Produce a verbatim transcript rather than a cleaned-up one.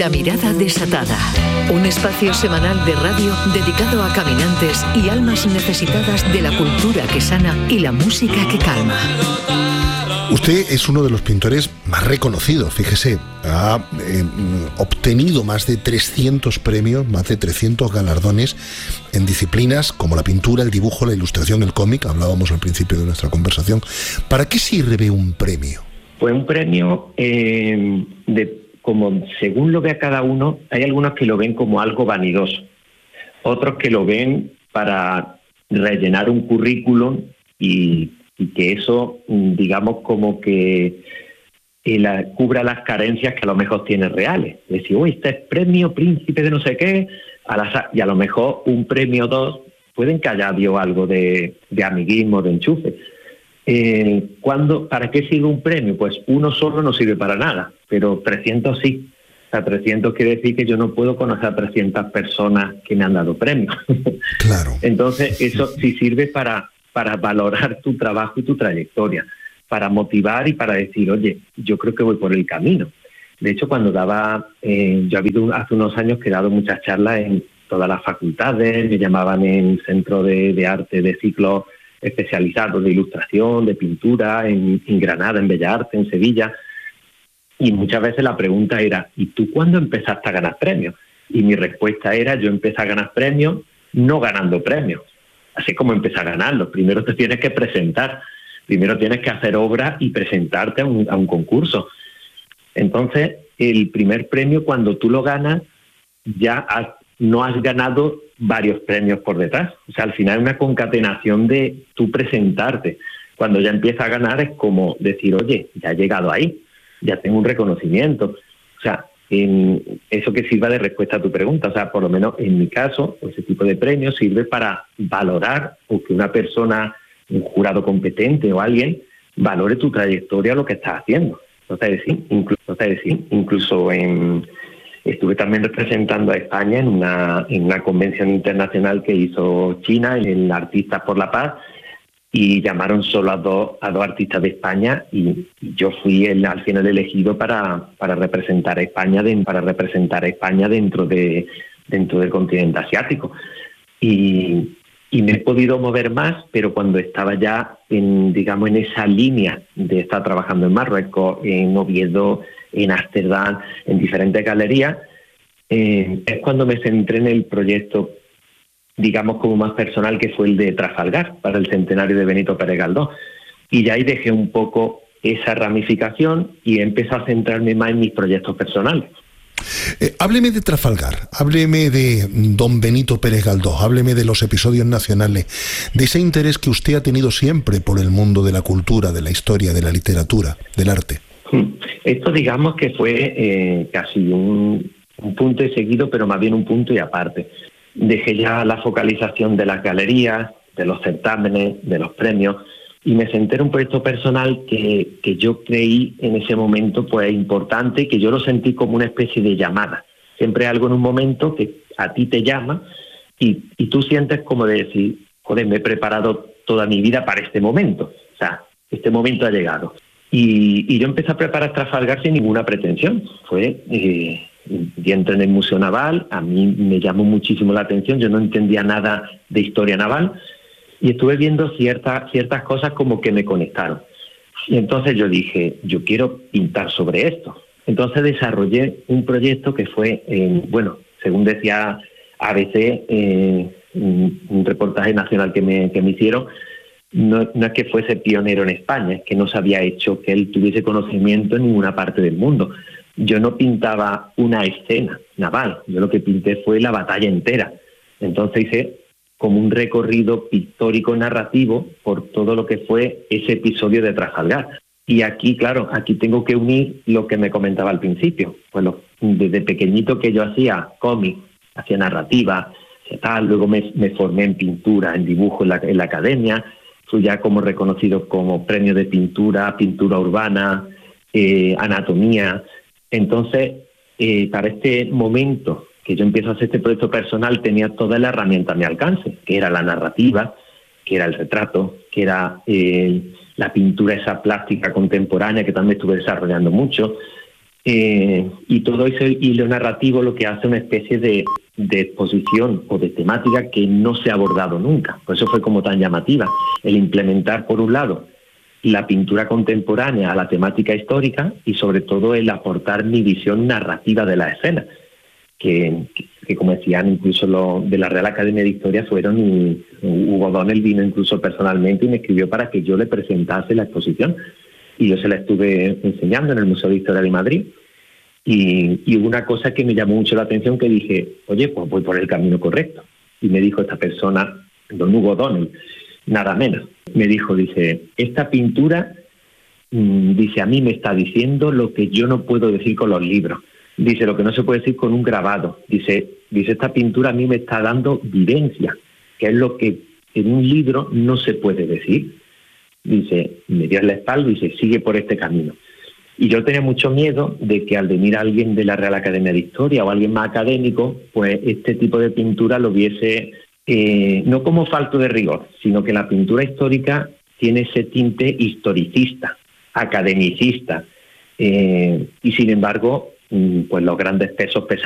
La mirada desatada, un espacio semanal de radio dedicado a caminantes y almas necesitadas de la cultura que sana y la música que calma. Usted es uno de los pintores más reconocidos, fíjese, ha eh, obtenido más de trescientos premios, más de trescientos galardones en disciplinas como la pintura, el dibujo, la ilustración, el cómic, hablábamos al principio de nuestra conversación. ¿Para qué sirve un premio? Pues un premio, eh, de, como según lo vea cada uno, hay algunos que lo ven como algo vanidoso, otros que lo ven para rellenar un currículum y... y que eso, digamos, como que eh, la, cubra las carencias que a lo mejor tiene reales. Decir, uy, este es premio príncipe de no sé qué, a la, y a lo mejor un premio o dos pueden que haya habido algo de, de amiguismo, de enchufe. Eh, ¿cuándo, ¿Para qué sirve un premio? Pues uno solo no sirve para nada, pero trescientos sí. O sea, trescientos quiere decir que yo no puedo conocer a trescientas personas que me han dado premios. Claro. Entonces, eso sí sirve para... para valorar tu trabajo y tu trayectoria, para motivar y para decir, oye, yo creo que voy por el camino. De hecho, cuando daba, eh, yo he habido hace unos años que he dado muchas charlas en todas las facultades, me llamaban en centro de, de arte, de ciclos especializados de ilustración, de pintura, en, en Granada, en Bellas Artes, en Sevilla, y muchas veces la pregunta era, ¿y tú cuándo empezaste a ganar premios? Y mi respuesta era, yo empecé a ganar premios no ganando premios. Así como empezar a ganarlo. Primero te tienes que presentar, primero tienes que hacer obra y presentarte a un, a un concurso. Entonces, el primer premio, cuando tú lo ganas, ya has, no has ganado varios premios por detrás. O sea, al final es una concatenación de tú presentarte. Cuando ya empiezas a ganar es como decir, oye, ya he llegado ahí, ya tengo un reconocimiento. O sea, en eso que sirva de respuesta a tu pregunta. O sea, por lo menos en mi caso, ese tipo de premios sirve para valorar o que una persona, un jurado competente o alguien, valore tu trayectoria o lo que estás haciendo. Entonces, sí, incluso, entonces, sí, incluso en, estuve también representando a España en una, en una convención internacional que hizo China, en Artistas por la Paz, y llamaron solo a dos, a dos artistas de España y yo fui el, al final elegido para, para representar a España de, para representar a España dentro de dentro del continente asiático. Y, y me he podido mover más, pero cuando estaba ya en, digamos, en esa línea de estar trabajando en Marruecos, en Oviedo, en Ámsterdam, en diferentes galerías, eh, es cuando me centré en el proyecto, digamos, como más personal, que fue el de Trafalgar, para el centenario de Benito Pérez Galdós. Y ya ahí dejé un poco esa ramificación y empecé a centrarme más en mis proyectos personales. Eh, hábleme de Trafalgar, hábleme de don Benito Pérez Galdós, hábleme de los episodios nacionales, de ese interés que usted ha tenido siempre por el mundo de la cultura, de la historia, de la literatura, del arte. Esto, digamos, que fue eh, casi un, un punto y seguido, pero más bien un punto y aparte. Dejé ya la focalización de las galerías, de los certámenes, de los premios, y me centré en un proyecto personal que, que yo creí en ese momento pues importante y que yo lo sentí como una especie de llamada. Siempre algo en un momento que a ti te llama y, y tú sientes como de decir, joder, me he preparado toda mi vida para este momento. O sea, este momento ha llegado. Y, y yo empecé a preparar Trafalgar sin ninguna pretensión. Fue... Eh, Yo entré en el Museo Naval, a mí me llamó muchísimo la atención, yo no entendía nada de historia naval y estuve viendo ciertas ciertas cosas como que me conectaron. Y entonces yo dije, yo quiero pintar sobre esto. Entonces desarrollé un proyecto que fue, eh, bueno, según decía A B C, eh, un, un reportaje nacional que me, que me hicieron, no, no es que fuese pionero en España, es que no se había hecho que él tuviese conocimiento en ninguna parte del mundo. Yo no pintaba una escena naval, yo lo que pinté fue la batalla entera. Entonces hice como un recorrido pictórico narrativo por todo lo que fue ese episodio de Trafalgar. Y aquí, claro, aquí tengo que unir lo que me comentaba al principio. Pues lo, desde pequeñito que yo hacía cómic, hacía narrativa, tal, luego me, me formé en pintura, en dibujo en la, en la academia, fui ya como reconocido como premio de pintura, pintura urbana, eh, anatomía. Entonces, eh, para este momento que yo empiezo a hacer este proyecto personal, tenía toda la herramienta a mi alcance, que era la narrativa, que era el retrato, que era eh, la pintura esa plástica contemporánea, que también estuve desarrollando mucho, Eh, y todo ese hilo narrativo lo que hace una especie de, de exposición o de temática que no se ha abordado nunca. Por eso fue como tan llamativa. El implementar, por un lado, la pintura contemporánea a la temática histórica y sobre todo el aportar mi visión narrativa de la escena. Que, que, que como decían incluso los de la Real Academia de Historia fueron, y Hugo Donnell vino incluso personalmente y me escribió para que yo le presentase la exposición. Y yo se la estuve enseñando en el Museo de Historia de Madrid. Y, y hubo una cosa que me llamó mucho la atención, que dije, oye, pues voy por el camino correcto. Y me dijo esta persona, don Hugo Donnell, nada menos, me dijo, dice, esta pintura, mmm, dice, a mí me está diciendo lo que yo no puedo decir con los libros. Dice, lo que no se puede decir con un grabado. Dice, dice esta pintura a mí me está dando vivencia, que es lo que en un libro no se puede decir. Dice, me dio en la espalda y dice, sigue por este camino. Y yo tenía mucho miedo de que al venir alguien de la Real Academia de Historia o alguien más académico, pues este tipo de pintura lo viese eh, no como falto de rigor, sino que la pintura histórica tiene ese tinte historicista, academicista, eh, y sin embargo, pues los grandes pesos pesados